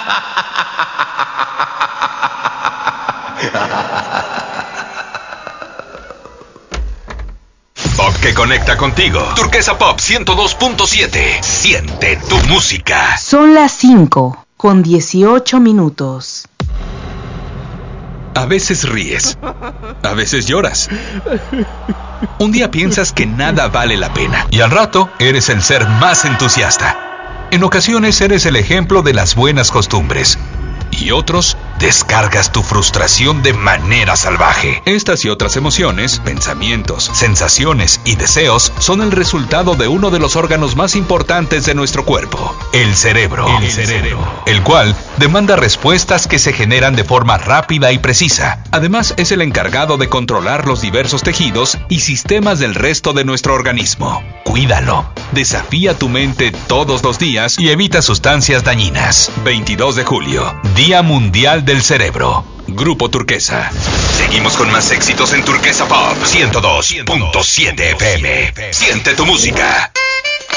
Pop que conecta contigo. Turquesa Pop 102.7. Siente tu música. Son las 5:18. A veces ríes. A veces lloras. Un día piensas que nada vale la pena. Y al rato eres el ser más entusiasta. En ocasiones eres el ejemplo de las buenas costumbres. Y otros, descargas tu frustración de manera salvaje. Estas y otras emociones, pensamientos, sensaciones y deseos son el resultado de uno de los órganos más importantes de nuestro cuerpo, el cerebro. El cual demanda respuestas que se generan de forma rápida y precisa. Además, es el encargado de controlar los diversos tejidos y sistemas del resto de nuestro organismo. Cuídalo. Desafía tu mente todos los días y evita sustancias dañinas. 22 de julio, Día Mundial del Cerebro. Grupo Turquesa. Seguimos con más éxitos en Turquesa Pop 102.7 FM. Siente tu música.